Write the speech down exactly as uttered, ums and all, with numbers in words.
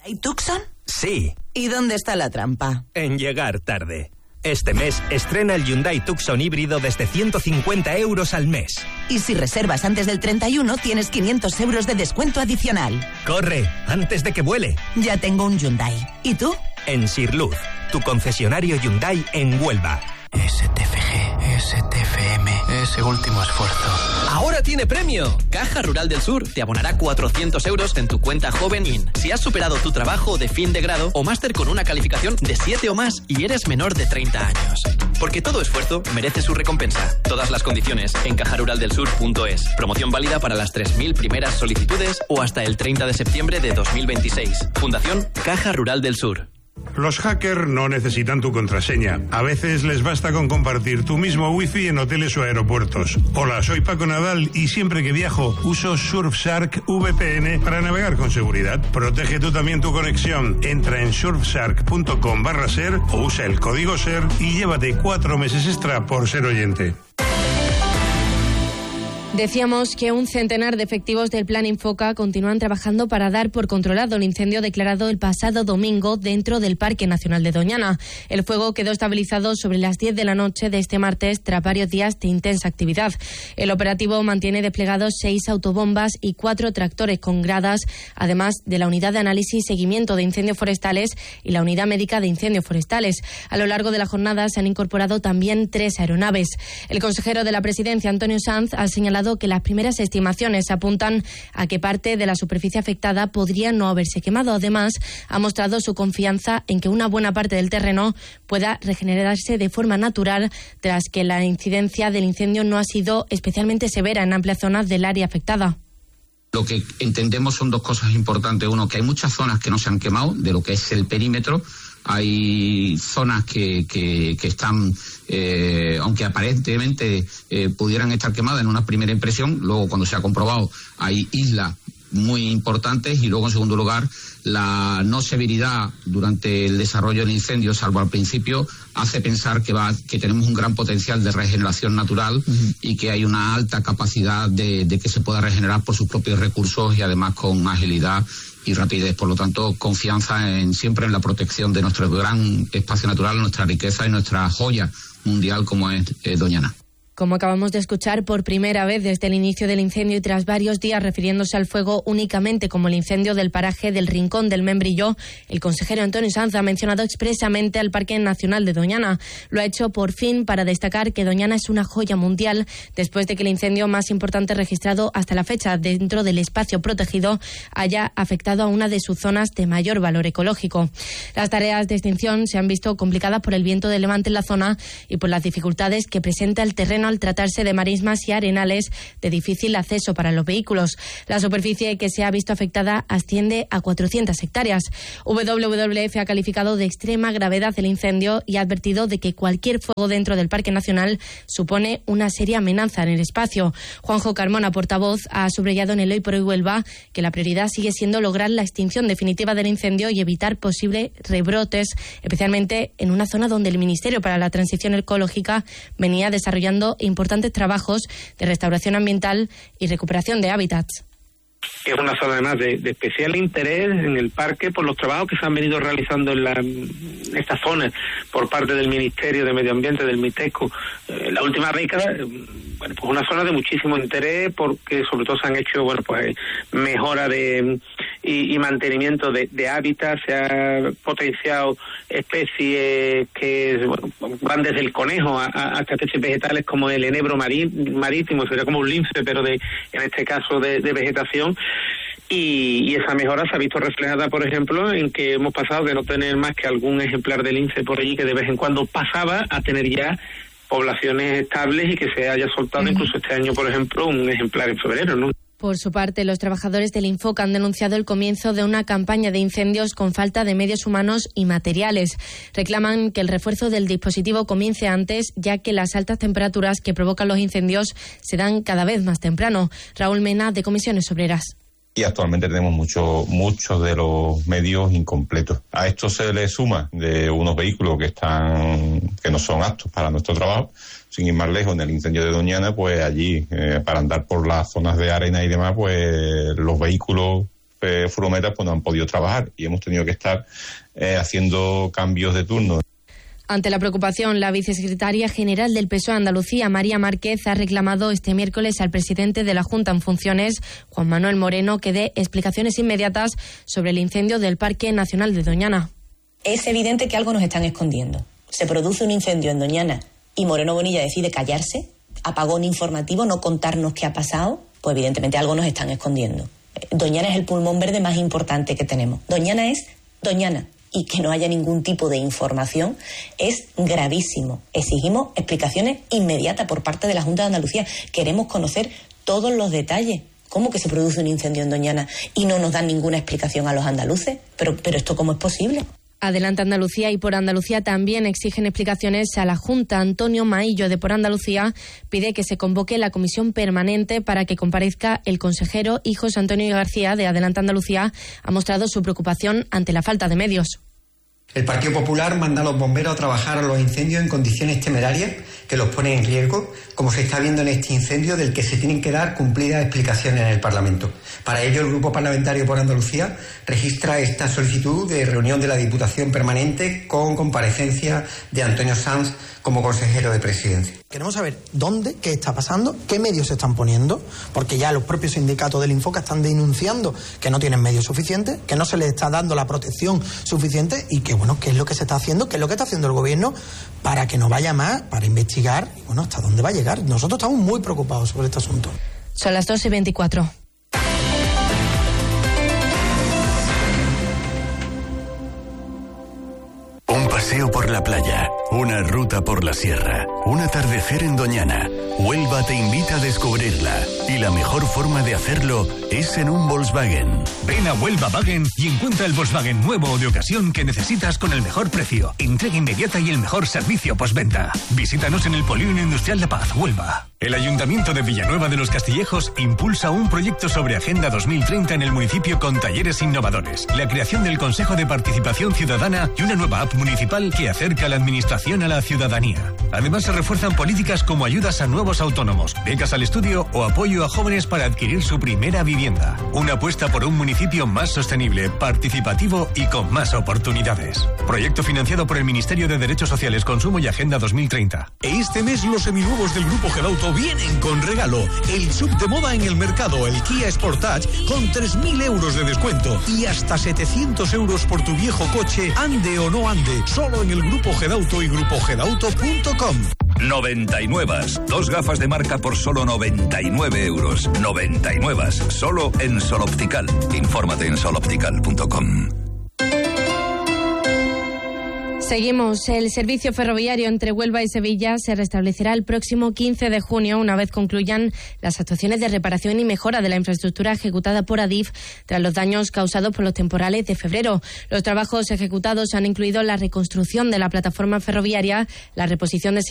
¿Y Tucson? Sí. ¿Y dónde está la trampa? En llegar tarde. Este mes estrena el Hyundai Tucson híbrido desde ciento cincuenta euros al mes. Y si reservas antes del treinta y uno, tienes quinientos euros de descuento adicional. ¡Corre! Antes de que vuele. Ya tengo un Hyundai. ¿Y tú? En Sirluz, tu concesionario Hyundai en Huelva. S T F G, S T F M, ese último esfuerzo. ¡Ahora tiene premio! Caja Rural del Sur te abonará cuatrocientos euros en tu cuenta Joven In si has superado tu trabajo de fin de grado o máster con una calificación de siete o más y eres menor de treinta años. Porque todo esfuerzo merece su recompensa. Todas las condiciones en caja rural del sur punto es. Promoción válida para las tres mil primeras solicitudes o hasta el treinta de septiembre de dos mil veintiséis. Fundación Caja Rural del Sur. Los hackers no necesitan tu contraseña. A veces les basta con compartir tu mismo wifi en hoteles o aeropuertos. Hola, soy Paco Nadal y siempre que viajo uso Surfshark V P N para navegar con seguridad. Protege tú también tu conexión. Entra en surfshark punto com barra ser o usa el código SER y llévate cuatro meses extra por ser oyente. Decíamos que un centenar de efectivos del Plan Infoca continúan trabajando para dar por controlado el incendio declarado el pasado domingo dentro del Parque Nacional de Doñana. El fuego quedó estabilizado sobre las diez de la noche de este martes tras varios días de intensa actividad. El operativo mantiene desplegados seis autobombas y cuatro tractores con gradas, además de la unidad de análisis y seguimiento de incendios forestales y la unidad médica de incendios forestales. A lo largo de la jornada se han incorporado también tres aeronaves. El consejero de la Presidencia, Antonio Sanz, ha señalado que las primeras estimaciones apuntan a que parte de la superficie afectada podría no haberse quemado. Además, ha mostrado su confianza en que una buena parte del terreno pueda regenerarse de forma natural, tras que la incidencia del incendio no ha sido especialmente severa en amplias zonas del área afectada. Lo que entendemos son dos cosas importantes. Uno, que hay muchas zonas que no se han quemado de lo que es el perímetro. Hay zonas que, que, que están, eh, aunque aparentemente eh, pudieran estar quemadas en una primera impresión, luego cuando se ha comprobado hay islas muy importantes y luego, en segundo lugar, la no severidad durante el desarrollo del incendio, salvo al principio, hace pensar que va que tenemos un gran potencial de regeneración natural uh-huh. y que hay una alta capacidad de, de que se pueda regenerar por sus propios recursos y además con agilidad y rapidez. Por lo tanto, confianza en siempre en la protección de nuestro gran espacio natural, nuestra riqueza y nuestra joya mundial como es eh, Doñana. Como acabamos de escuchar, por primera vez desde el inicio del incendio y tras varios días refiriéndose al fuego únicamente como el incendio del paraje del Rincón del Membrillo, el consejero Antonio Sanz ha mencionado expresamente al Parque Nacional de Doñana. Lo ha hecho por fin para destacar que Doñana es una joya mundial después de que el incendio más importante registrado hasta la fecha dentro del espacio protegido haya afectado a una de sus zonas de mayor valor ecológico. Las tareas de extinción se han visto complicadas por el viento de levante en la zona y por las dificultades que presenta el terreno al tratarse de marismas y arenales de difícil acceso para los vehículos. La superficie que se ha visto afectada asciende a cuatrocientas hectáreas. W W F ha calificado de extrema gravedad el incendio y ha advertido de que cualquier fuego dentro del Parque Nacional supone una seria amenaza en el espacio. Juanjo Carmona, portavoz, ha subrayado en el Hoy por Hoy Huelva que la prioridad sigue siendo lograr la extinción definitiva del incendio y evitar posibles rebrotes, especialmente en una zona donde el Ministerio para la Transición Ecológica venía desarrollando importantes trabajos de restauración ambiental y recuperación de hábitats. Es una zona además de, de especial interés en el parque por los trabajos que se han venido realizando en, la, en esta zona por parte del Ministerio de Medio Ambiente, del MITESCO. Eh, la última década, eh, bueno, pues una zona de muchísimo interés porque sobre todo se han hecho, bueno, pues mejora de y, y mantenimiento de, de hábitats, se ha potenciado especies que, bueno, van desde el conejo a, a, hasta especies vegetales como el enebro marí, marítimo, sería como un lince, pero de en este caso de, de vegetación. Y, y esa mejora se ha visto reflejada, por ejemplo, en que hemos pasado de no tener más que algún ejemplar de lince por allí que de vez en cuando pasaba a tener ya poblaciones estables y que se haya soltado uh-huh. incluso este año, por ejemplo, un ejemplar en febrero, ¿no? Por su parte, los trabajadores del Infoca han denunciado el comienzo de una campaña de incendios con falta de medios humanos y materiales. Reclaman que el refuerzo del dispositivo comience antes, ya que las altas temperaturas que provocan los incendios se dan cada vez más temprano. Raúl Mena, de Comisiones Obreras. Y actualmente tenemos muchos muchos de los medios incompletos. A esto se le suma de unos vehículos que están que no son aptos para nuestro trabajo. Sin ir más lejos, en el incendio de Doñana, pues allí, eh, para andar por las zonas de arena y demás, pues los vehículos eh, furgonetas pues no han podido trabajar y hemos tenido que estar eh, haciendo cambios de turno. Ante la preocupación, la vicesecretaria general del P S O E Andalucía, María Márquez, ha reclamado este miércoles al presidente de la Junta en funciones, Juan Manuel Moreno, que dé explicaciones inmediatas sobre el incendio del Parque Nacional de Doñana. Es evidente que algo nos están escondiendo. Se produce un incendio en Doñana y Moreno Bonilla decide callarse, apagón informativo, no contarnos qué ha pasado, pues evidentemente algo nos están escondiendo. Doñana es el pulmón verde más importante que tenemos. Doñana es Doñana. Y que no haya ningún tipo de información es gravísimo. Exigimos explicaciones inmediatas por parte de la Junta de Andalucía. Queremos conocer todos los detalles. ¿Cómo que se produce un incendio en Doñana y no nos dan ninguna explicación a los andaluces? Pero, pero ¿esto cómo es posible? Adelante Andalucía y Por Andalucía también exigen explicaciones a la Junta. Antonio Maillo, de Por Andalucía, pide que se convoque la comisión permanente para que comparezca el consejero, y José Antonio García, de Adelante Andalucía, ha mostrado su preocupación ante la falta de medios. El Partido Popular manda a los bomberos a trabajar a los incendios en condiciones temerarias que los ponen en riesgo, como se está viendo en este incendio del que se tienen que dar cumplidas explicaciones en el Parlamento. Para ello, el Grupo Parlamentario Por Andalucía registra esta solicitud de reunión de la Diputación Permanente con comparecencia de Antonio Sanz como consejero de Presidencia. Queremos saber dónde, qué está pasando, qué medios se están poniendo, porque ya los propios sindicatos del Infoca están denunciando que no tienen medios suficientes, que no se les está dando la protección suficiente y que, bueno, qué es lo que se está haciendo, qué es lo que está haciendo el gobierno para que no vaya más, para investigar y, bueno, hasta dónde va a llegar. Nosotros estamos muy preocupados sobre este asunto. Son las dos y veinticuatro. Un paseo por la playa, una ruta por la sierra, un atardecer en Doñana. Huelva te invita a descubrirla y la mejor forma de hacerlo es en un Volkswagen. Ven a Huelva Wagen y encuentra el Volkswagen nuevo o de ocasión que necesitas con el mejor precio, entrega inmediata y el mejor servicio postventa. Visítanos en el Polígono Industrial La Paz, Huelva. El Ayuntamiento de Villanueva de los Castillejos impulsa un proyecto sobre Agenda dos mil treinta en el municipio con talleres innovadores, la creación del Consejo de Participación Ciudadana y una nueva app municipal que acerca la administración a la ciudadanía. Además, se refuerzan políticas como ayudas a nuevos autónomos, becas al estudio o apoyo a jóvenes para adquirir su primera vivienda. Una apuesta por un municipio más sostenible, participativo y con más oportunidades. Proyecto financiado por el Ministerio de Derechos Sociales, Consumo y Agenda dos mil treinta. Este mes los seminuevos del Grupo Gedauto vienen con regalo. El sub de moda en el mercado, el Kia Sportage, con tres mil euros de descuento y hasta setecientos euros por tu viejo coche, ande o no ande, solo en el Grupo Gedauto y grupo gedauto punto com. noventa y nueve. Dos gafas de marca por solo noventa y nueve euros. noventa y nueve. Solo en Sol Optical. Infórmate en sol optical punto com. Seguimos. El servicio ferroviario entre Huelva y Sevilla se restablecerá el próximo quince de junio, una vez concluyan las actuaciones de reparación y mejora de la infraestructura ejecutada por Adif tras los daños causados por los temporales de febrero. Los trabajos ejecutados han incluido la reconstrucción de la plataforma ferroviaria, la reposición de